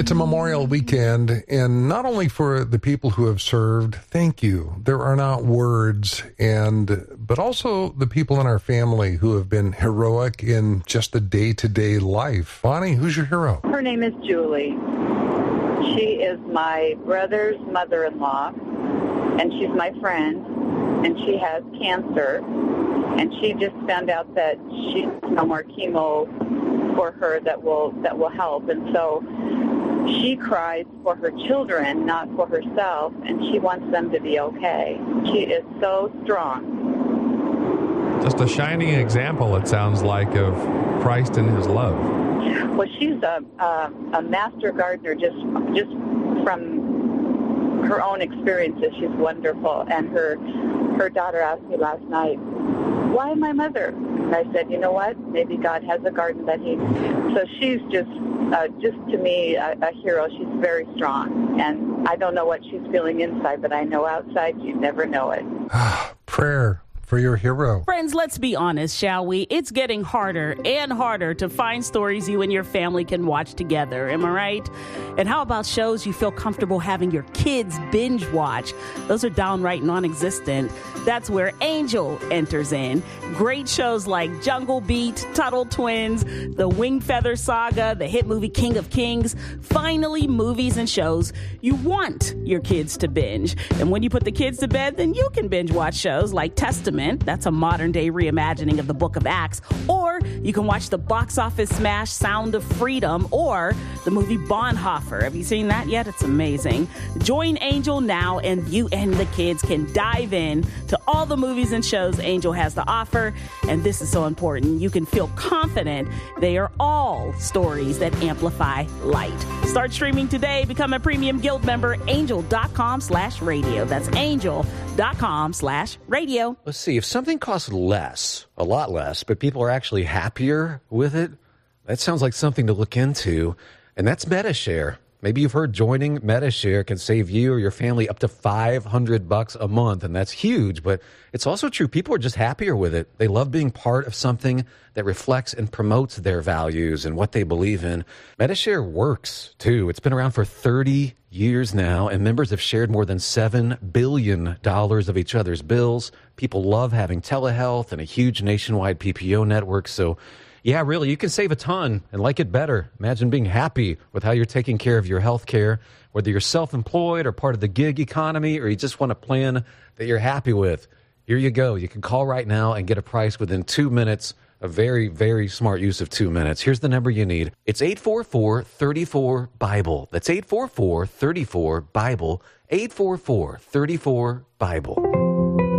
It's a Memorial Weekend, and not only for the people who have served, thank you. There are not words, but also the people in our family who have been heroic in just the day-to-day life. Bonnie, who's your hero? Her name is Julie. She is my brother's mother-in-law, and she's my friend, and she has cancer, and she just found out that she's no more chemo for her that will help, and so she cries for her children, not for herself, and she wants them to be okay. She is so strong. Just a shining example, it sounds like, of Christ and his love. Well, she's a master gardener just from her own experiences. She's wonderful. And her daughter asked me last night, why my mother? And I said, you know what? Maybe God has a garden that he... So she's just to me, a hero. She's very strong. And I don't know what she's feeling inside, but I know outside you never know it. Prayer for your hero. Friends, let's be honest, shall we? It's getting harder and harder to find stories you and your family can watch together. Am I right? And how about shows you feel comfortable having your kids binge watch? Those are downright non-existent. That's where Angel enters in. Great shows like Jungle Beat, Tuttle Twins, The Wing Feather Saga, the hit movie King of Kings. Finally, movies and shows you want your kids to binge. And when you put the kids to bed, then you can binge watch shows like Testament. That's a modern-day reimagining of the Book of Acts. Or you can watch the box office smash Sound of Freedom or the movie Bonhoeffer. Have you seen that yet? It's amazing. Join Angel now, and you and the kids can dive in to all the movies and shows Angel has to offer. And this is so important. You can feel confident they are all stories that amplify light. Start streaming today. Become a premium guild member. Angel.com/radio. That's Angel.com/radio. Let's see. If something costs less, a lot less, but people are actually happier with it, that sounds like something to look into. And that's MediShare. Maybe you've heard joining MediShare can save you or your family up to $500 a month, and that's huge. But it's also true. People are just happier with it. They love being part of something that reflects and promotes their values and what they believe in. MediShare works, too. It's been around for 30 years now, and members have shared more than $7 billion of each other's bills. People love having telehealth and a huge nationwide PPO network, so yeah, really, you can save a ton and like it better. Imagine being happy with how you're taking care of your health care, whether you're self-employed or part of the gig economy, or you just want a plan that you're happy with. Here you go. You can call right now and get a price within 2 minutes. A very, very smart use of 2 minutes. Here's the number you need. It's 844-34-BIBLE. That's 844-34-BIBLE. 844-34-BIBLE.